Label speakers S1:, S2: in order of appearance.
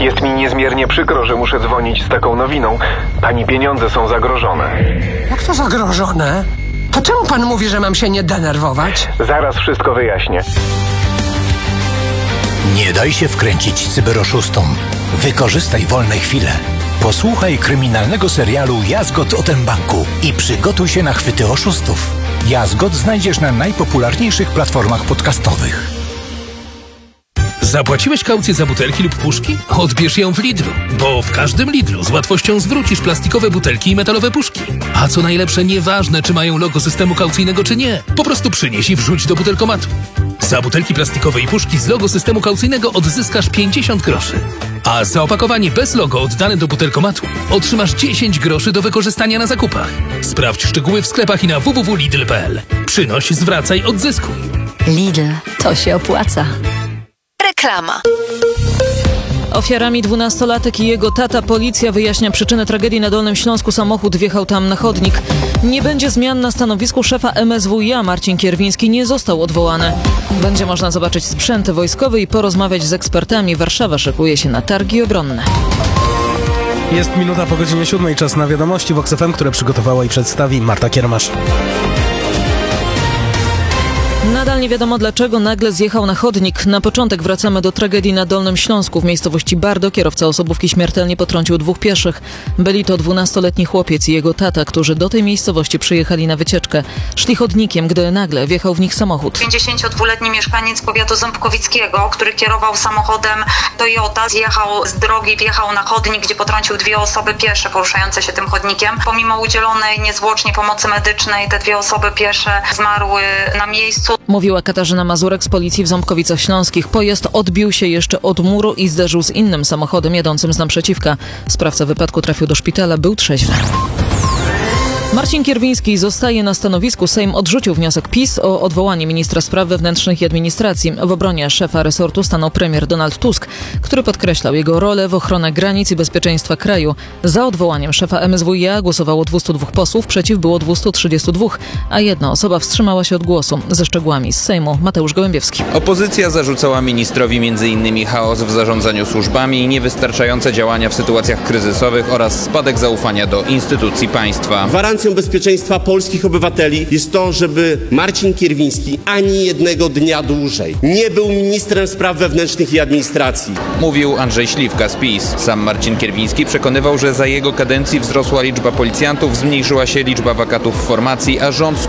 S1: Jest mi niezmiernie przykro, że muszę dzwonić z taką nowiną. Pani pieniądze są zagrożone.
S2: Jak to zagrożone? To czemu pan mówi, że mam się nie denerwować?
S1: Zaraz wszystko wyjaśnię.
S3: Nie daj się wkręcić cyberoszustom. Wykorzystaj wolne chwile. Posłuchaj kryminalnego serialu Jazgot o tym banku i przygotuj się na chwyty oszustów. Jazgot znajdziesz na najpopularniejszych platformach podcastowych.
S4: Zapłaciłeś kaucję za butelki lub puszki? Odbierz ją w Lidlu, bo w każdym Lidlu z łatwością zwrócisz plastikowe butelki i metalowe puszki. A co najlepsze, nieważne czy mają logo systemu kaucyjnego czy nie, po prostu przynieś i wrzuć do butelkomatu. Za butelki plastikowe i puszki z logo systemu kaucyjnego odzyskasz 50 groszy. A za opakowanie bez logo oddane do butelkomatu otrzymasz 10 groszy do wykorzystania na zakupach. Sprawdź szczegóły w sklepach i na www.lidl.pl. Przynoś, zwracaj, odzyskuj.
S5: Lidl, to się opłaca.
S6: Reklama.
S5: Ofiarami 12-latek i jego tata. Policja wyjaśnia przyczynę tragedii na Dolnym Śląsku. Samochód wjechał tam na chodnik. Nie będzie zmian na stanowisku szefa MSWiA. Marcin Kierwiński nie został odwołany. Będzie można zobaczyć sprzęt wojskowy i porozmawiać z ekspertami. Warszawa szykuje się na targi obronne.
S7: Jest minuta po godzinie 7. Czas na wiadomości w Vox FM, które przygotowała i przedstawi Marta Kiermasz.
S5: Nadal nie wiadomo, dlaczego nagle zjechał na chodnik. Na początek wracamy do tragedii na Dolnym Śląsku. W miejscowości Bardo kierowca osobówki śmiertelnie potrącił 2 pieszych. Byli to 12-letni chłopiec i jego tata, którzy do tej miejscowości przyjechali na wycieczkę. Szli chodnikiem, gdy nagle wjechał w nich samochód.
S8: 52-letni mieszkaniec powiatu ząbkowickiego, który kierował samochodem Toyota, zjechał z drogi, wjechał na chodnik, gdzie potrącił 2 osoby piesze poruszające się tym chodnikiem. Pomimo udzielonej niezwłocznie pomocy medycznej, te 2 osoby piesze zmarły na miejscu.
S5: Mówiła Katarzyna Mazurek z policji w Ząbkowicach Śląskich. Pojazd odbił się jeszcze od muru i zderzył z innym samochodem jadącym z naprzeciwka. Sprawca wypadku trafił do szpitala, był trzeźwy. Marcin Kierwiński zostaje na stanowisku. Sejm odrzucił wniosek PiS o odwołanie ministra spraw wewnętrznych i administracji. W obronie szefa resortu stanął premier Donald Tusk, który podkreślał jego rolę w ochronę granic i bezpieczeństwa kraju. Za odwołaniem szefa MSWiA głosowało 202 posłów, przeciw było 232, a 1 osoba wstrzymała się od głosu. Ze szczegółami z Sejmu Mateusz Gołębiewski.
S9: Opozycja zarzucała ministrowi m.in. chaos w zarządzaniu służbami, niewystarczające działania w sytuacjach kryzysowych oraz spadek zaufania do instytucji państwa.
S10: Gwarancją bezpieczeństwa polskich obywateli jest to, żeby Marcin Kierwiński ani jednego dnia dłużej nie był ministrem spraw wewnętrznych i administracji.
S9: Mówił Andrzej Śliwka z PiS. Sam Marcin Kierwiński przekonywał, że za jego kadencji wzrosła liczba policjantów, zmniejszyła się liczba wakatów w formacji, a rząd